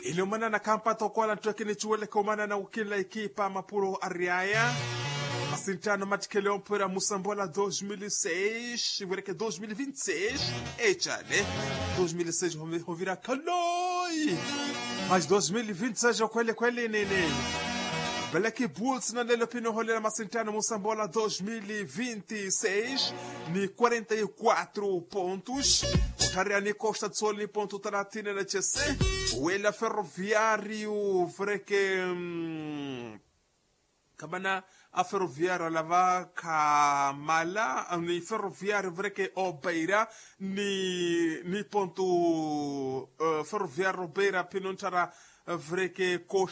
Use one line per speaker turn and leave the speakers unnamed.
Ile umana na kampa tokola tuwekini chuwele kumana na ukila ikipa mapuro ariaya. Masintano matikele ompera Musambola 2006, wereke 2026. Echale, 2006 hovira kaloi. Mas 2026 kweli nene. Beleki Bulls na nelo pino holera Masintano Musambola 2026 ni 44 pontos. O Cariani Costa de Sol ni ponto Taratina na CC. O Ela Ferroviário vreke Kabana a ferroviária lava Kamala ni ferroviário vreke Obeira ni ponto ferroviário Obeira pinontara vreke Costa